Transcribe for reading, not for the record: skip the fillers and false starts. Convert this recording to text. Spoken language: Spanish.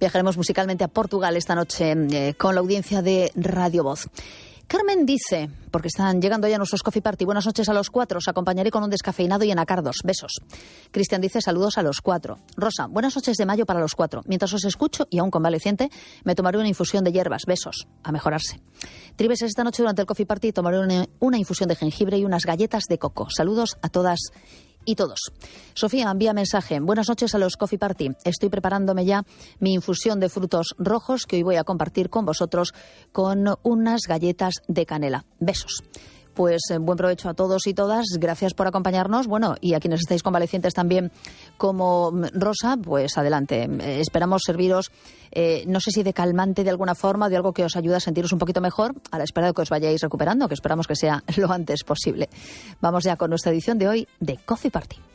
Viajaremos musicalmente a Portugal esta noche con la audiencia de Radio Voz. Carmen dice, porque están llegando ya nuestros Coffee Party, buenas noches a los 4, os acompañaré con un descafeinado y anacardos, besos. Cristian dice, saludos a los 4. Rosa, buenas noches de mayo para los 4. Mientras os escucho y aún convaleciente, me tomaré una infusión de hierbas, besos, a mejorarse. Tribes, esta noche durante el Coffee Party tomaré una infusión de jengibre y unas galletas de coco. Saludos a todas y todos. Sofía envía mensaje. Buenas noches a los Coffee Party. Estoy preparándome ya mi infusión de frutos rojos que hoy voy a compartir con vosotros con unas galletas de canela. Besos. Pues buen provecho a todos y todas. Gracias por acompañarnos. Bueno, y a quienes estáis convalecientes también como Rosa, pues adelante. Esperamos serviros, no sé si de calmante de alguna forma, de algo que os ayude a sentiros un poquito mejor, a la espera de que os vayáis recuperando, que esperamos que sea lo antes posible. Vamos ya con nuestra edición de hoy de Coffee Party.